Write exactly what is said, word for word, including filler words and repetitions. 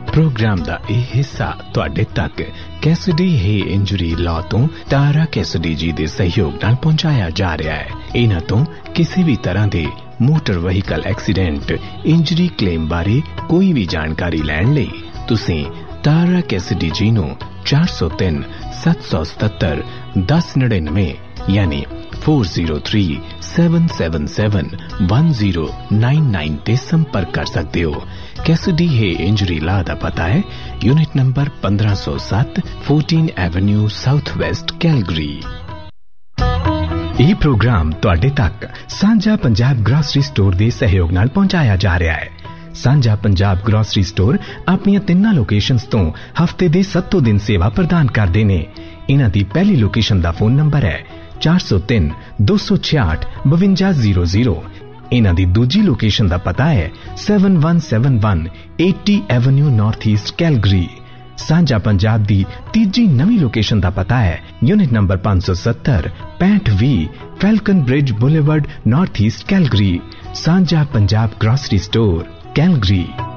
Programme दा यह हिस्सा तुहाडे तक कैसिडी हे इंजरी लॉ तो तारा कैसिडी जी दे सहयोग नाल पहुंचाया जा रहा है। इन्हां तो किसी भी तरह दे motor vehicle accident injury claim बारे कोई भी जानकारी लैण लई तुसीं तारा कैसिडी जी नूं चार सौ तीन सत्त सौ सतहत्तर दस नड़िनवे यानी four zero three seven seven seven one zero nine nine ते संपर्क कर सकते हो। कैसिडी हे इंजरी ला दा पता है यूनिट नंबर पंद्रह सौ सात fourteen Avenue south west Calgary. यह प्रोग्राम तुहाडे तक सांझा पंजाब ग्रोसरी स्टोर दे सहयोग नाल पहुंचाया जा रहा है। सांझा पंजाब ग्रोसरी स्टोर अपनी तिन्ना लोकेशंस तो हफ्ते दे सत्तों दिन सेवा प्रदान करदे ने। इन्हां दी पहली लोकेशन दा फोन नंबर है चार सौ तीन दो सौ छियाठ बवंजा जीरो जीरो। इन्हां दी दूजी लोकेशन दा पता है seven one seven one eighty Avenue north east Calgary. सांझा पंजाब दी तीजी नवी लोकेशन दा पता है यूनिट नंबर पांच सौ सत्तर पैंठ we falcon bridge boulevard north east Calgary. सांझा पंजाब ग्रोसरी स्टोर कैलगरी।